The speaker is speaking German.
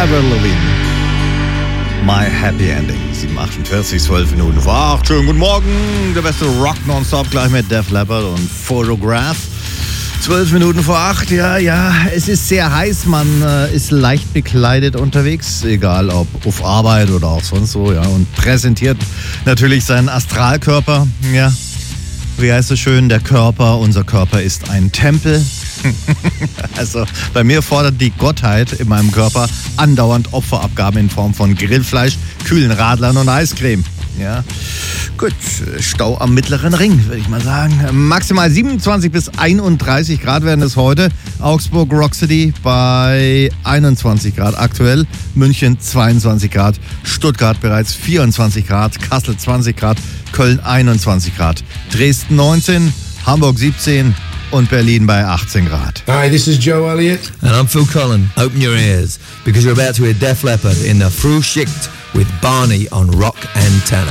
Avril Lavigne. My Happy Ending. 7:48, 12 Minuten vor 8. Schönen guten Morgen. Der beste Rock nonstop gleich mit Def Leppard und Photograph. 12 Minuten vor 8. Ja, es ist sehr heiß. Man ist leicht bekleidet unterwegs, egal ob auf Arbeit oder auch sonst so. Ja, und präsentiert natürlich seinen Astralkörper. Ja, wie heißt es schön? Unser Körper ist ein Tempel. Also bei mir fordert die Gottheit in meinem Körper andauernd Opferabgaben in Form von Grillfleisch, kühlen Radlern und Eiscreme. Ja, gut, Stau am Mittleren Ring, würde ich mal sagen. Maximal 27 bis 31 Grad werden es heute. Augsburg, Rock City bei 21 Grad aktuell. München 22 Grad. Stuttgart bereits 24 Grad. Kassel 20 Grad. Köln 21 Grad. Dresden 19, Hamburg 17 und Berlin bei 18 Grad. Hi, this is Joe Elliott. And I'm Phil Collen. Open your ears, because you're about to hear Def Leppard in the Frühschicht with Barney on Rock Antenna.